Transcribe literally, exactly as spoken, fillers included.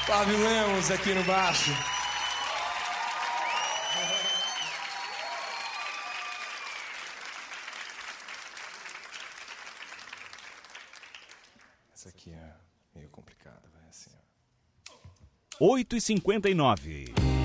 Flávio Lemos aqui no baixo. Essa aqui é meio complicada, vai assim, ó. oito e cinquenta e nove.